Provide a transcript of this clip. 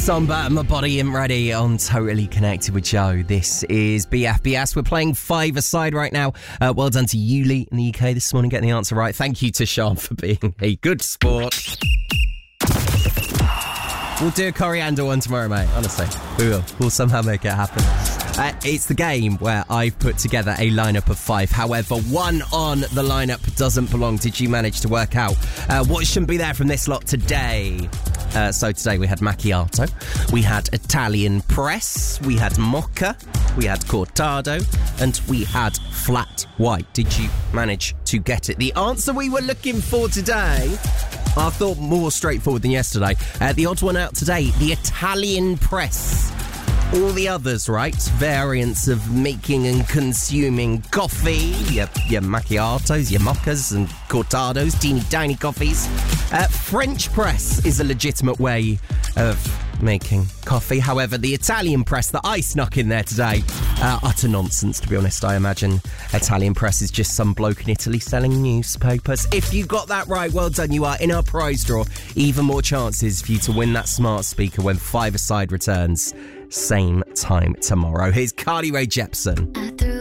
Samba and My Body Ain't Ready on Totally Connected with Joe. This is BFBS. We're playing five-a-side right now. Well done to Yuli in the UK this morning, getting the answer right. Thank you to Sean for being a good sport. We'll do a coriander one tomorrow, mate. Honestly, we will. We'll somehow make it happen. It's the game where I've put together a lineup of five. However, one on the lineup doesn't belong. Did you manage to work out what shouldn't be there from this lot today? So today we had macchiato, we had Italian press, we had mocha, we had cortado, and we had flat white. Did you manage to get it? The answer we were looking for today, I thought more straightforward than yesterday. The odd one out today, the Italian press. All the others, right? Variants of making and consuming coffee, your macchiatos, your mochas and cortados, teeny tiny coffees. French press is a legitimate way of making coffee. However, the Italian press that I snuck in there today, utter nonsense, to be honest. I imagine Italian press is just some bloke in Italy selling newspapers. If you got that right, well done. You are in our prize draw. Even more chances for you to win that smart speaker when five-a-side returns. Same time tomorrow. Here's Carly Rae Jepsen.